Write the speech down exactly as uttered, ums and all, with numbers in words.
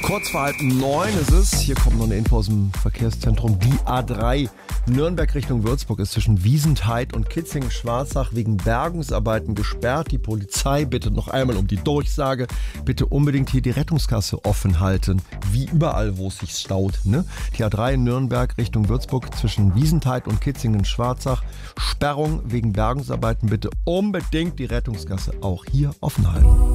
Kurz vor halb neun ist es. Hier kommt noch eine Info aus dem Verkehrszentrum. Die A drei Nürnberg Richtung Würzburg ist zwischen Wiesentheit und Kitzingen-Schwarzach wegen Bergungsarbeiten gesperrt. Die Polizei bittet noch einmal um die Durchsage. Bitte unbedingt hier die Rettungskasse offen halten. Wie überall, wo es sich staut. Ne? Die A drei Nürnberg Richtung Würzburg zwischen Wiesentheit und Kitzingen-Schwarzach. Sperrung wegen Bergungsarbeiten. Bitte unbedingt die Rettungskasse auch hier offen halten.